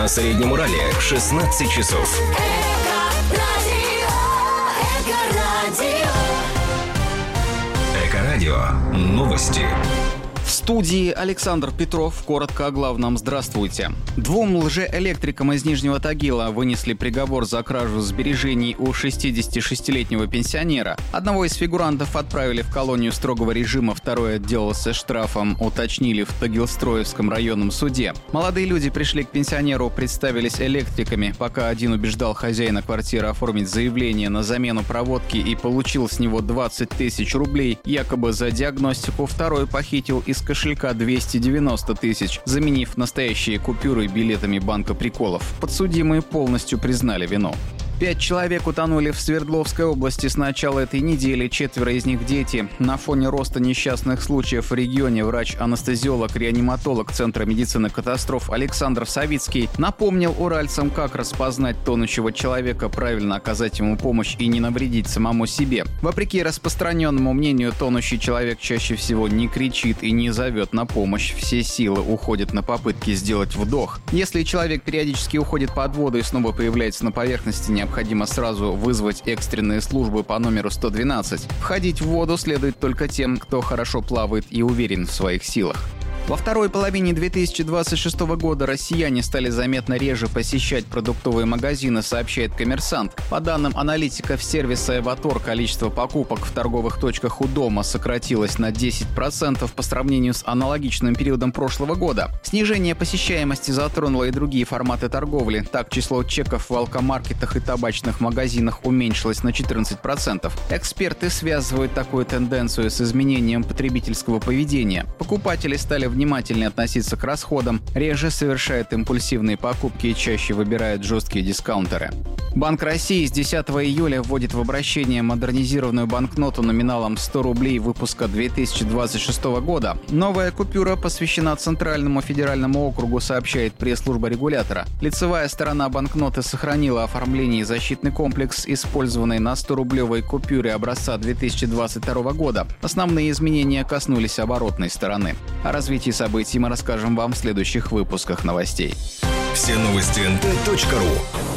На Среднем Урале 16 часов. Эко-радио. Новости. В студии Александр Петров. Коротко о главном. Здравствуйте. 2 лжеэлектрикам из Нижнего Тагила вынесли приговор за кражу сбережений у 66-летнего пенсионера. Одного из фигурантов отправили в колонию строгого режима, второй отделался штрафом, уточнили в Тагилстроевском районном суде. Молодые люди пришли к пенсионеру, представились электриками, пока один убеждал хозяина квартиры оформить заявление на замену проводки и получил с него 20 тысяч рублей, якобы за диагностику, второй похитил из кошелька 290 тысяч, заменив настоящие купюры билетами банка приколов. Подсудимые полностью признали вину. 5 человек утонули в Свердловской области с начала этой недели, 4 из них дети. На фоне роста несчастных случаев в регионе врач-анестезиолог-реаниматолог Центра медицины катастроф Александр Савицкий напомнил уральцам, как распознать тонущего человека, правильно оказать ему помощь и не навредить самому себе. Вопреки распространенному мнению, тонущий человек чаще всего не кричит и не зовет на помощь. Все силы уходят на попытки сделать вдох. Если человек периодически уходит под воду и снова появляется на поверхности, необходимо сразу вызвать экстренные службы по номеру 112. Входить в воду следует только тем, кто хорошо плавает и уверен в своих силах. Во второй половине 2026 года россияне стали заметно реже посещать продуктовые магазины, сообщает «Коммерсант». По данным аналитиков сервиса «Эватор», количество покупок в торговых точках у дома сократилось на 10% по сравнению с аналогичным периодом прошлого года. Снижение посещаемости затронуло и другие форматы торговли. Так, число чеков в алкомаркетах и табачных магазинах уменьшилось на 14%. Эксперты связывают такую тенденцию с изменением потребительского поведения. Покупатели стали внимательнее относиться к расходам, реже совершают импульсивные покупки и чаще выбирают жесткие дискаунтеры. Банк России с 10 июля вводит в обращение модернизированную банкноту номиналом 100 рублей выпуска 2026 года. Новая купюра посвящена Центральному федеральному округу, сообщает пресс-служба регулятора. Лицевая сторона банкноты сохранила оформление и защитный комплекс, использованный на 100-рублевой купюре образца 2022 года. Основные изменения коснулись оборотной стороны. О развитии событий мы расскажем вам в следующих выпусках новостей. Все новости nt.ru.